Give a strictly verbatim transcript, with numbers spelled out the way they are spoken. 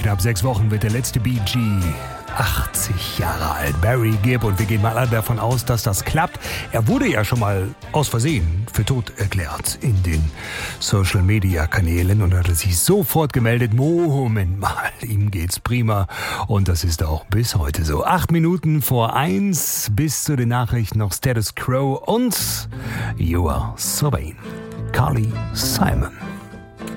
knapp sechs Wochen wird der letzte Bee Gee achtzig Jahre alt, Barry Gibb, und wir gehen mal alle davon aus, dass das klappt. Er wurde ja schon mal aus Versehen für tot erklärt in den Social-Media-Kanälen und hat sich sofort gemeldet, Moment mal, ihm geht's prima, und das ist auch bis heute so. Acht Minuten vor eins, bis zu den Nachrichten noch Status Quo und You Are So Vain, Carly Simon.